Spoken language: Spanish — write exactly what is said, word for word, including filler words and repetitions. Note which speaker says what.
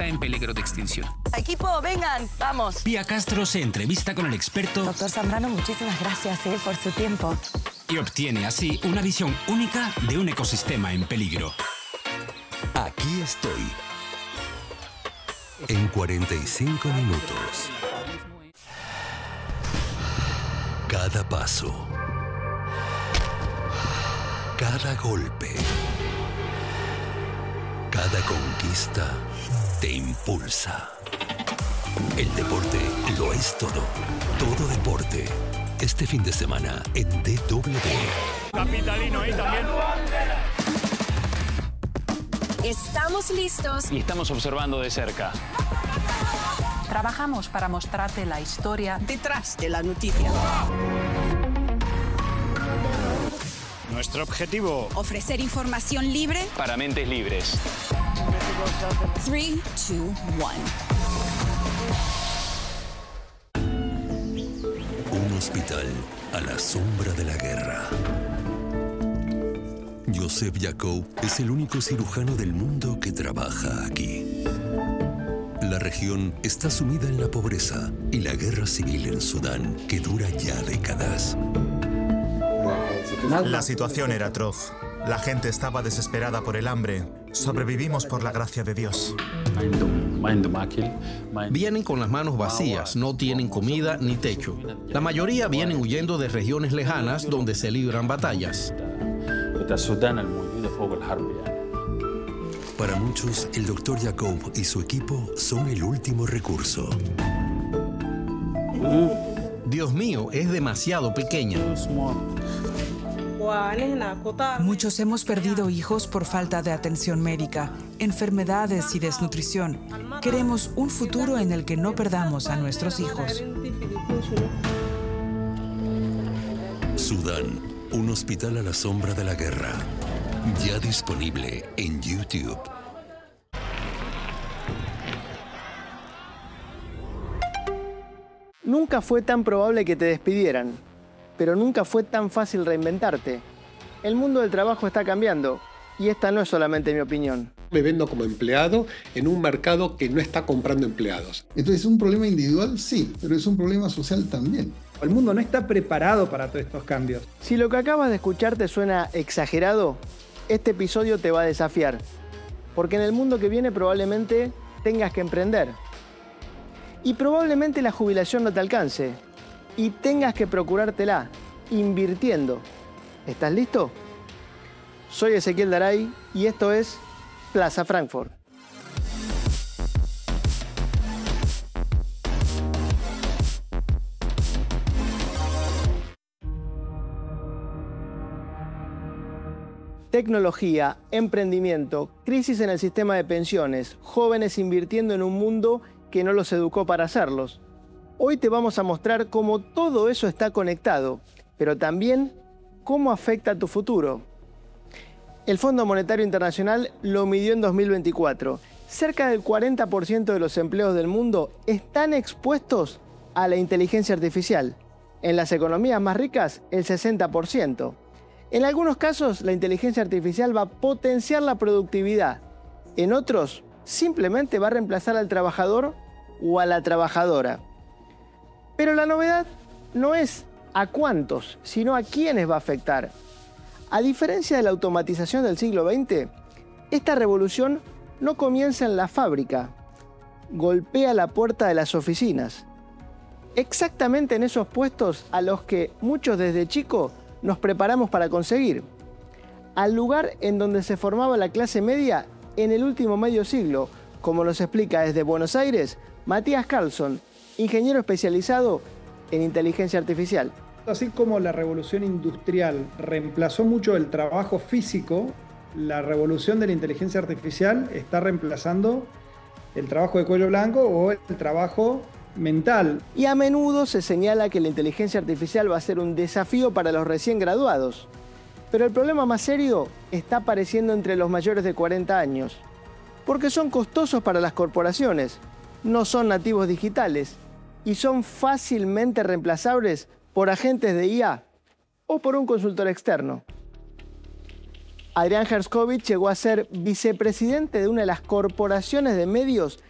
Speaker 1: está en peligro de extinción.
Speaker 2: Equipo, vengan, vamos.
Speaker 3: Pía Castro se entrevista con el experto.
Speaker 2: Doctor Zambrano, muchísimas gracias eh, por su tiempo.
Speaker 3: Y obtiene así una visión única de un ecosistema en peligro.
Speaker 4: Aquí estoy. En cuarenta y cinco minutos. Cada paso. Cada golpe. Cada conquista te impulsa. El deporte lo es todo. Todo deporte. Este fin de semana en D W.
Speaker 5: Capitalino ahí también.
Speaker 6: Estamos listos.
Speaker 7: Y estamos observando de cerca.
Speaker 8: Trabajamos para mostrarte la historia
Speaker 2: Detrás de la noticia.
Speaker 5: Nuestro objetivo:
Speaker 6: ofrecer información libre
Speaker 7: Para mentes libres.
Speaker 6: tres, dos, uno.
Speaker 4: Un hospital a la sombra de la guerra. Joseph Yacob es el único cirujano del mundo que trabaja aquí. La región está sumida en la pobreza y la guerra civil en Sudán, que dura ya décadas.
Speaker 9: La situación era atroz. La gente estaba desesperada por el hambre. Sobrevivimos por la gracia de Dios.
Speaker 10: Vienen con las manos vacías, no tienen comida ni techo. La mayoría vienen huyendo de regiones lejanas donde se libran batallas.
Speaker 4: Para muchos, el doctor Yacob y su equipo son el último recurso.
Speaker 10: Dios mío, es demasiado pequeña.
Speaker 11: Muchos hemos perdido hijos por falta de atención médica, enfermedades y desnutrición. Queremos un futuro en el que no perdamos a nuestros hijos.
Speaker 4: Sudán, un hospital a la sombra de la guerra. Ya disponible en YouTube.
Speaker 12: Nunca fue tan probable que te despidieran, pero nunca fue tan fácil reinventarte. El mundo del trabajo está cambiando, y esta no es solamente mi opinión.
Speaker 13: Me vendo como empleado en un mercado que no está comprando empleados.
Speaker 14: Entonces, ¿es un problema individual? Sí, pero es un problema social también.
Speaker 15: El mundo no está preparado para todos estos cambios.
Speaker 12: Si lo que acabas de escuchar te suena exagerado, este episodio te va a desafiar, porque en el mundo que viene probablemente tengas que emprender. Y probablemente la jubilación no te alcance, y tengas que procurártela, invirtiendo. ¿Estás listo? Soy Ezequiel Daray, y esto es Plaza Frankfurt. Tecnología, emprendimiento, crisis en el sistema de pensiones, jóvenes invirtiendo en un mundo que no los educó para hacerlos. Hoy te vamos a mostrar cómo todo eso está conectado, pero también cómo afecta a tu futuro. El Fondo Monetario Internacional lo midió en dos mil veinticuatro. Cerca del cuarenta por ciento de los empleos del mundo están expuestos a la inteligencia artificial. En las economías más ricas, el sesenta por ciento. En algunos casos, la inteligencia artificial va a potenciar la productividad. En otros, simplemente va a reemplazar al trabajador o a la trabajadora. Pero la novedad no es a cuántos, sino a quiénes va a afectar. A diferencia de la automatización del siglo veinte, esta revolución no comienza en la fábrica, golpea la puerta de las oficinas. Exactamente en esos puestos a los que muchos desde chicos nos preparamos para conseguir. Al lugar en donde se formaba la clase media en el último medio siglo, como nos explica desde Buenos Aires Matías Carlson, ingeniero especializado en inteligencia artificial.
Speaker 15: Así como la revolución industrial reemplazó mucho el trabajo físico, la revolución de la inteligencia artificial está reemplazando el trabajo de cuello blanco o el trabajo mental.
Speaker 12: Y a menudo se señala que la inteligencia artificial va a ser un desafío para los recién graduados. Pero el problema más serio está apareciendo entre los mayores de cuarenta años. Porque son costosos para las corporaciones, no son nativos digitales y son fácilmente reemplazables por agentes de I A o por un consultor externo. Adrián Herskovich llegó a ser vicepresidente de una de las corporaciones de medios